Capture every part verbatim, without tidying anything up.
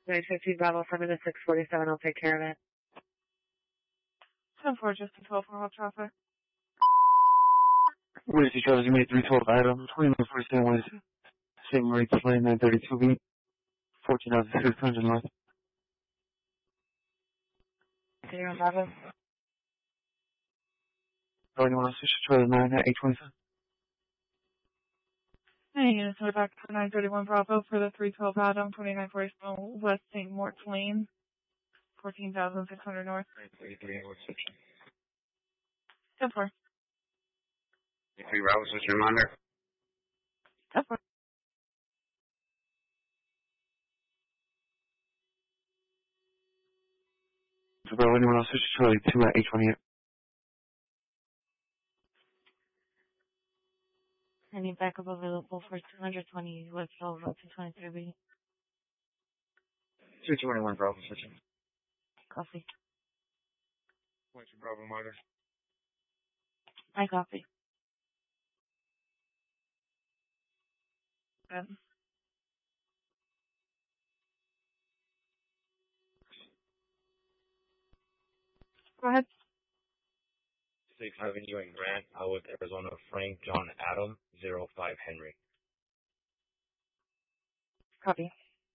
nine fifteen Bravo, seven to six forty-seven, I'll take care of it. ten four, just a twelve for hot traffic. Where's the Charles? You made three twelve Adam, twenty-nine forty-seven was Saint Marie Plane, nine thirty-two B, fourteen thousand six hundred north. Zero Bravo. Oh, anyone else? Charlie nine at eight twenty-seven. Hey, units are back to nine thirty-one Bravo for the three twelve Adam, twenty-nine forty-seven West Saint Mort Lane, fourteen thousand six hundred north. nine thirty-three, what's the ten four. three Bravo, switch reminder. ten four. So, bro, anyone else? Charlie two at eight twenty-eight. Any backup available for two hundred twenty West Road, two twenty-three B. two twenty-one Bravo, switching. Coffee. What's your Bravo, mother? I copy. Good. Go ahead. six Avenue in Grant, Howard, Arizona, Frank John Adam, zero five Henry. Copy.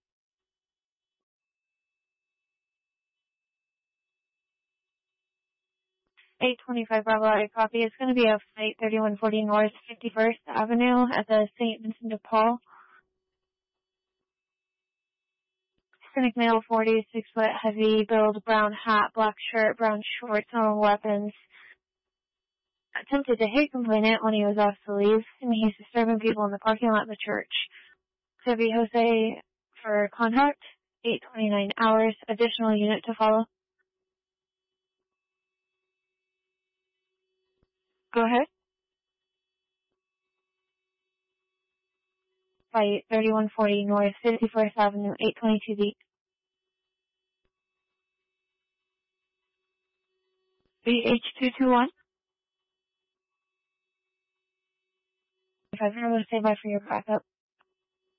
eight twenty-five Bravo, I copy. It's going to be a flight thirty-one forty North fifty-first Avenue at the Saint Vincent de Paul. Cynic male, forty, six foot, heavy build, brown hat, black shirt, brown shorts, no weapons. Attempted to hate complainant when he was asked to leave, and he's disturbing people in the parking lot of the church. Debbie Jose for contact, eight twenty-nine hours, additional unit to follow. Go ahead. Flight thirty-one forty North fifty-first Avenue, eight twenty-two B. B H two two one. If I've ever to say bye for your backup.